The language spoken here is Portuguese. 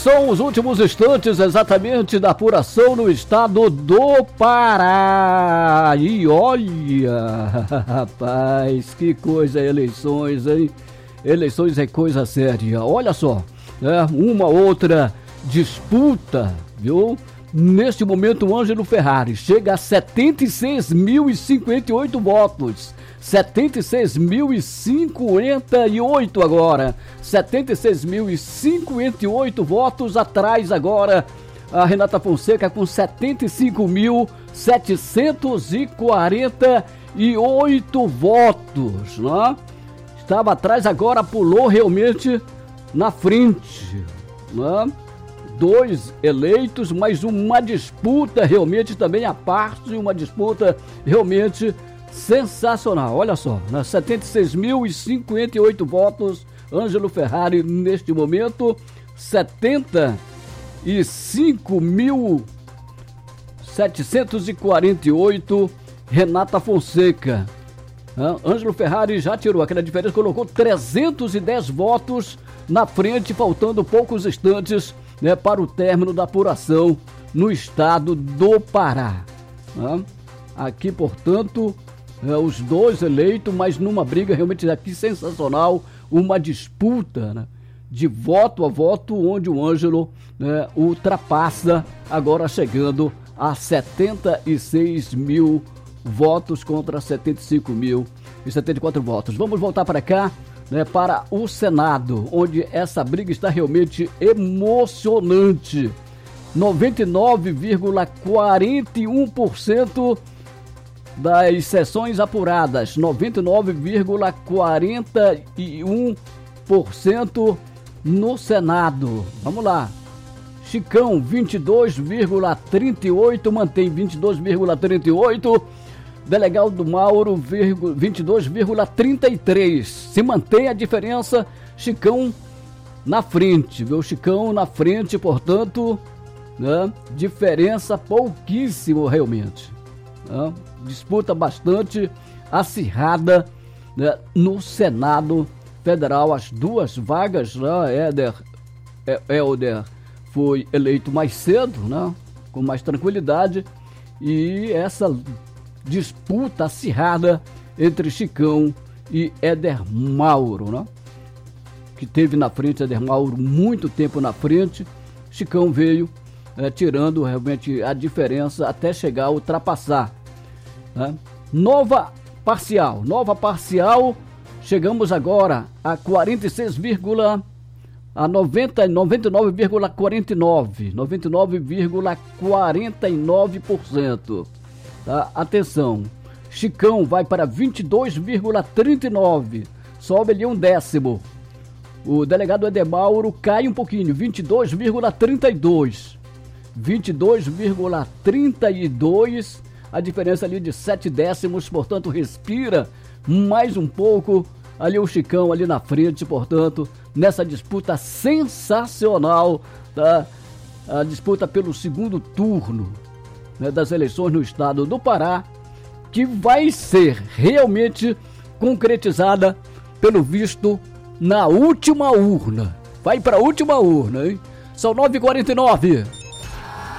são os últimos instantes exatamente da apuração no estado do Pará. E olha, rapaz, que coisa eleições, hein? Eleições é coisa séria. Olha só, uma outra disputa, viu? Neste momento, o Ângelo Ferrari chega a 76.058 votos. 76.058 agora. 76.058 votos atrás agora. A Renata Fonseca com 75.748 votos, né? Estava atrás, agora pulou realmente na frente, né? 2 eleitos, mas uma disputa realmente também à parte, uma disputa realmente sensacional. Olha só, né? 76.058 votos, Ângelo Ferrari neste momento, 75.748, Renata Fonseca. Ângelo Ferrari já tirou aquela diferença, colocou 310 votos na frente, faltando poucos instantes, né, para o término da apuração no estado do Pará. Aqui, portanto, os 2 eleitos, mas numa briga realmente aqui sensacional, uma disputa, né, de voto a voto, onde o Ângelo, né, ultrapassa, agora chegando a 76 mil votos contra 75.074 votos. Vamos voltar para cá, né, para o Senado, onde essa briga está realmente emocionante. 99,41% das sessões apuradas, 99,41% no Senado. Vamos lá. Chicão, 22,38%, mantém 22,38%. Delegado Mauro, 22,33%. Se mantém a diferença, Chicão na frente, viu? Chicão na frente, portanto, né? Diferença pouquíssimo realmente. Né? Disputa bastante acirrada, né? No Senado Federal. As 2 vagas, né? Helder foi eleito mais cedo, né? Com mais tranquilidade. E essa disputa acirrada entre Chicão e Éder Mauro, né? Que teve na frente, Éder Mauro muito tempo na frente. Chicão veio tirando realmente a diferença até chegar a ultrapassar, né? Nova parcial, chegamos agora a 99,49%. Tá? Atenção, Chicão vai para 22,39%, sobe ali 1/10. O delegado Éder Mauro cai um pouquinho, 22,32%. 22,32%, a diferença ali de 7/10, portanto respira mais um pouco ali o Chicão ali na frente, portanto, nessa disputa sensacional, tá? A disputa pelo segundo turno, né, das eleições no estado do Pará, que vai ser realmente concretizada, pelo visto, na última urna. Vai para a última urna, hein? São 9h49.